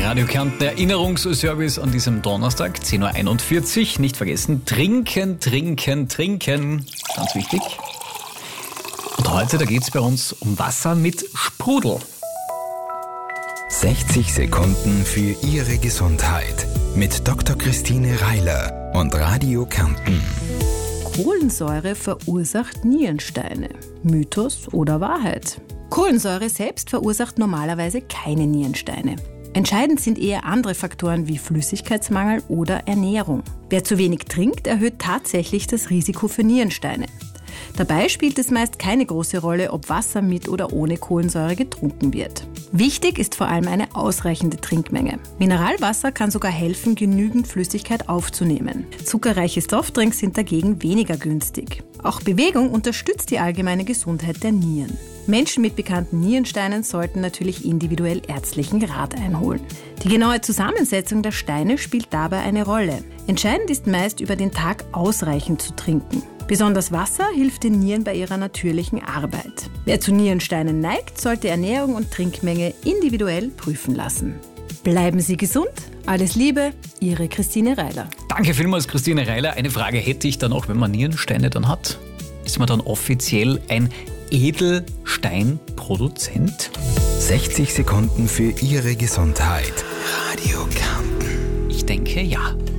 Radio Kärnten Erinnerungsservice an diesem Donnerstag, 10.41 Uhr. Nicht vergessen, trinken, trinken, trinken. Ganz wichtig. Und heute, da geht es bei uns um Wasser mit Sprudel. 60 Sekunden für Ihre Gesundheit mit Dr. Christine Reiler und Radio Kärnten. Kohlensäure verursacht Nierensteine. Mythos oder Wahrheit? Kohlensäure selbst verursacht normalerweise keine Nierensteine. Entscheidend sind eher andere Faktoren wie Flüssigkeitsmangel oder Ernährung. Wer zu wenig trinkt, erhöht tatsächlich das Risiko für Nierensteine. Dabei spielt es meist keine große Rolle, ob Wasser mit oder ohne Kohlensäure getrunken wird. Wichtig ist vor allem eine ausreichende Trinkmenge. Mineralwasser kann sogar helfen, genügend Flüssigkeit aufzunehmen. Zuckerreiche Softdrinks sind dagegen weniger günstig. Auch Bewegung unterstützt die allgemeine Gesundheit der Nieren. Menschen mit bekannten Nierensteinen sollten natürlich individuell ärztlichen Rat einholen. Die genaue Zusammensetzung der Steine spielt dabei eine Rolle. Entscheidend ist meist, über den Tag ausreichend zu trinken. Besonders Wasser hilft den Nieren bei ihrer natürlichen Arbeit. Wer zu Nierensteinen neigt, sollte Ernährung und Trinkmenge individuell prüfen lassen. Bleiben Sie gesund. Alles Liebe, Ihre Christine Reiler. Danke vielmals, Christine Reiler. Eine Frage hätte ich dann auch, wenn man Nierensteine dann hat. Ist man dann offiziell ein Edelsteinproduzent? 60 Sekunden für Ihre Gesundheit. Radio Kärnten. Ich denke, ja.